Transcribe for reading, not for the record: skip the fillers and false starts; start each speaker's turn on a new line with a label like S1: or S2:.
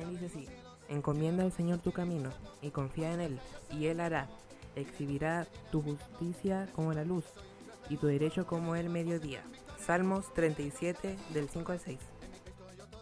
S1: también dice así: encomienda al Señor tu camino y confía en Él, y Él hará. Exhibirá tu justicia como la luz y tu derecho como el mediodía. Salmos 37 del 5 al 6.